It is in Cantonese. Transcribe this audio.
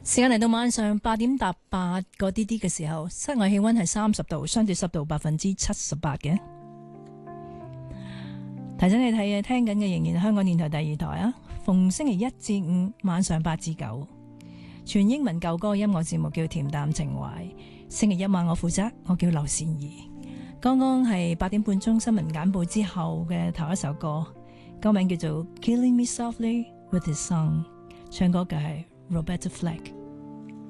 時間嚟到晚上8:08個啲啲嘅時候，室外氣溫係30度，相對濕度78%嘅。提醒你聽緊嘅仍然係香港電台第2台啊，逢星期1至5晚上8至9，全英文舊歌音樂節目叫恬淡情懷。星期一晚我負責，我叫劉善儀。剛剛係8點半鐘新聞簡報之後嘅頭一首歌，歌名叫做 Killing Me Softly with His Song， 唱歌嘅係 Roberta Flack。